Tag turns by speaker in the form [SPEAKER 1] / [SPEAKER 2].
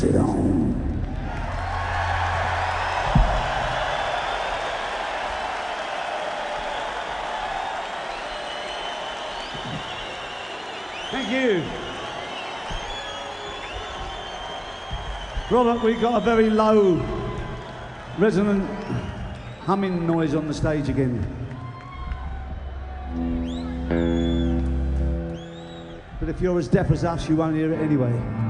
[SPEAKER 1] it on.
[SPEAKER 2] Thank you. Robert, we got a very low resonant humming noise on the stage again. But if you're as deaf as us, you won't hear it anyway.